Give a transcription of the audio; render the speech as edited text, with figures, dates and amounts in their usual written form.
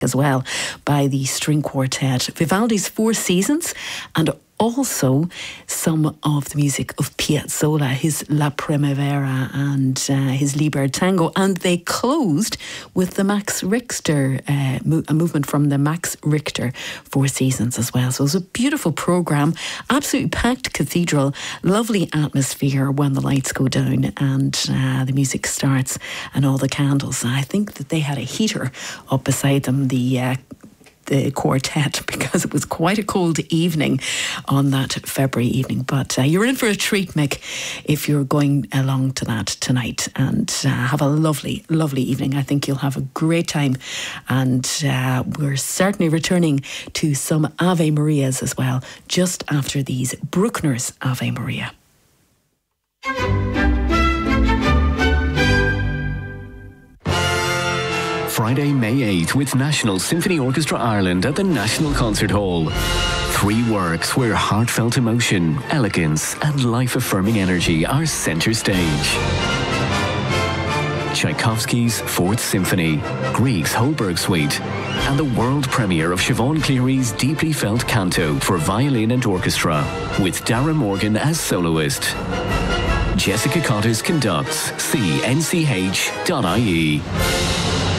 as well by the string quartet, Vivaldi's Four Seasons, and also some of the music of Piazzolla, his La Primavera and his Libertango. And they closed with the Max Richter, a movement from the Max Richter Four Seasons as well. So it was a beautiful programme, absolutely packed cathedral, lovely atmosphere when the lights go down and the music starts and all the candles. I think that they had a heater up beside them, the quartet, because it was quite a cold evening on that February evening. But you're in for a treat, Mick, if you're going along to that tonight, and have a lovely, lovely evening. I think you'll have a great time, and we're certainly returning to some Ave Marias as well, just after these Bruckner's Ave Maria. Friday, May 8th with National Symphony Orchestra Ireland at the National Concert Hall. 3 works where heartfelt emotion, elegance and life-affirming energy are centre stage. Tchaikovsky's Fourth Symphony, Grieg's Holberg Suite, and the world premiere of Siobhan Cleary's deeply felt canto for violin and orchestra, with Dara Morgan as soloist. Jessica Cottis conducts. See nch.ie.